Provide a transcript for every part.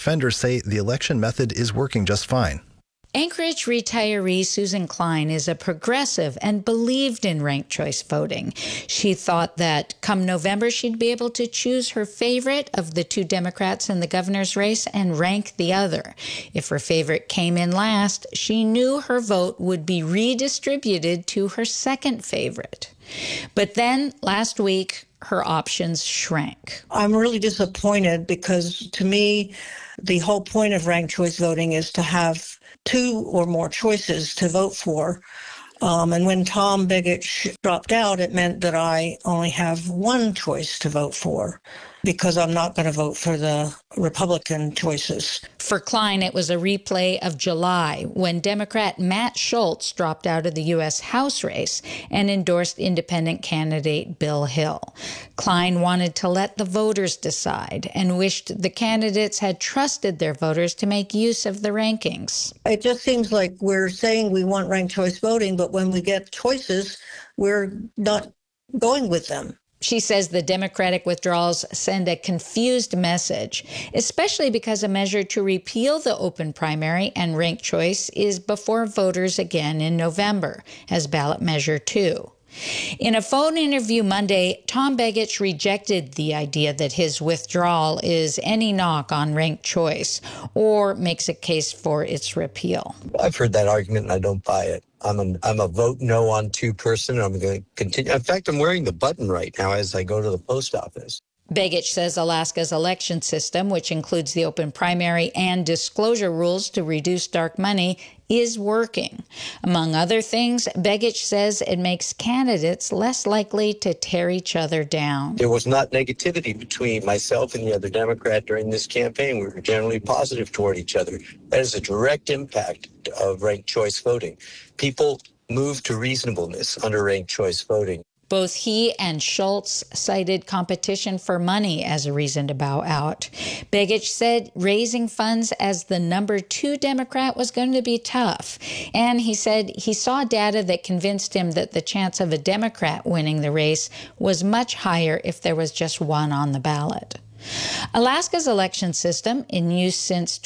defenders say the election method is working just fine. Anchorage retiree Susan Klein is a progressive and believed in ranked choice voting. She thought that come November she'd be able to choose her favorite of the two Democrats in the governor's race and rank the other. If her favorite came in last, she knew her vote would be redistributed to her second favorite. But then last week, her options shrank. I'm really disappointed because to me, the whole point of ranked choice voting is to have two or more choices to vote for. And when Tom Begich dropped out, it meant that I only have one choice to vote for because I'm not going to vote for the Republican choices. For Klein, it was a replay of July when Democrat Matt Schultz dropped out of the U.S. House race and endorsed independent candidate Bill Hill. Klein wanted to let the voters decide and wished the candidates had trusted their voters to make use of the rankings. It just seems like we're saying we want ranked choice voting, but when we get choices, we're not going with them. She says the Democratic withdrawals send a confused message, especially because a measure to repeal the open primary and ranked choice is before voters again in November as ballot measure 2. In a phone interview Monday, Tom Begich rejected the idea that his withdrawal is any knock on ranked choice or makes a case for its repeal. I've heard that argument and I don't buy it. I'm a vote no on 2 person. I'm going to continue. In fact, I'm wearing the button right now as I go to the post office. Begich says Alaska's election system, which includes the open primary and disclosure rules to reduce dark money, is working. Among other things, Begich says it makes candidates less likely to tear each other down. There was not negativity between myself and the other Democrat during this campaign. We were generally positive toward each other. That is a direct impact of ranked choice voting. People move to reasonableness under ranked choice voting. Both he and Schultz cited competition for money as a reason to bow out. Begich said raising funds as the number 2 Democrat was going to be tough. And he said he saw data that convinced him that the chance of a Democrat winning the race was much higher if there was just one on the ballot. Alaska's election system, in use since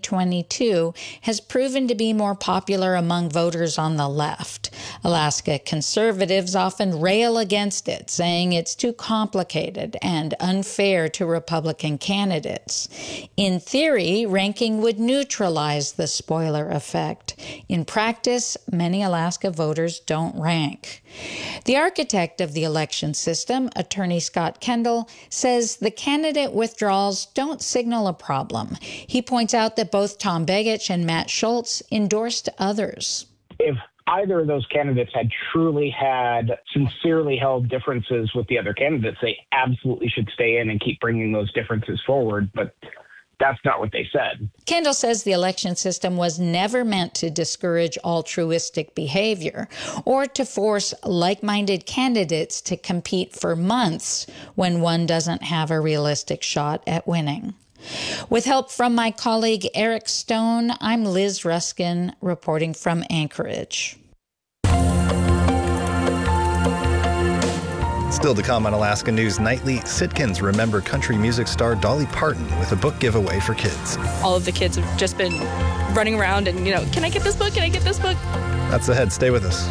2022, has proven to be more popular among voters on the left. Alaska conservatives often rail against it, saying it's too complicated and unfair to Republican candidates. In theory, ranking would neutralize the spoiler effect. In practice, many Alaska voters don't rank. The architect of the election system, attorney Scott Kendall, says the candidate withdrawals don't signal a problem. He points out that both Tom Begich and Matt Schultz endorsed others. If either of those candidates had truly had sincerely held differences with the other candidates, they absolutely should stay in and keep bringing those differences forward. But that's not what they said. Kendall says the election system was never meant to discourage altruistic behavior or to force like-minded candidates to compete for months when one doesn't have a realistic shot at winning. With help from my colleague Eric Stone, I'm Liz Ruskin reporting from Anchorage. Still to come on Alaska News Nightly, Sitkins remember country music star Dolly Parton with a book giveaway for kids. All of the kids have just been running around and, can I get this book? Can I get this book? That's ahead. Stay with us.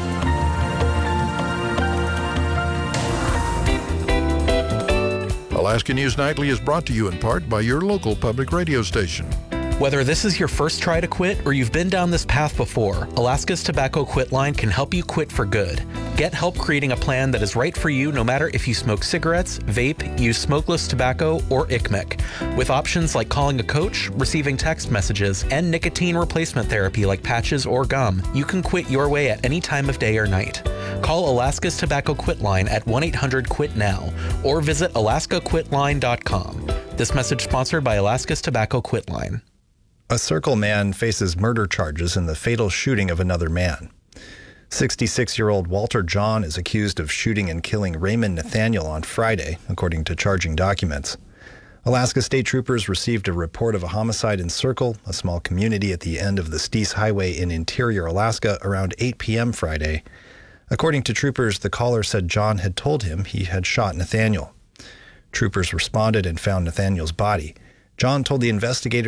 Alaska News Nightly is brought to you in part by your local public radio station. Whether this is your first try to quit or you've been down this path before, Alaska's Tobacco Quit Line can help you quit for good. Get help creating a plan that is right for you no matter if you smoke cigarettes, vape, use smokeless tobacco, or ICMIC. With options like calling a coach, receiving text messages, and nicotine replacement therapy like patches or gum, you can quit your way at any time of day or night. Call Alaska's Tobacco Quit Line at 1-800-QUIT-NOW or visit alaskaquitline.com. This message sponsored by Alaska's Tobacco Quit Line. A Circle man faces murder charges in the fatal shooting of another man. 66-year-old Walter John is accused of shooting and killing Raymond Nathaniel on Friday, according to charging documents. Alaska State Troopers received a report of a homicide in Circle, a small community at the end of the Steese Highway in interior Alaska, around 8 p.m. Friday. According to troopers, the caller said John had told him he had shot Nathaniel. Troopers responded and found Nathaniel's body. John told the investigators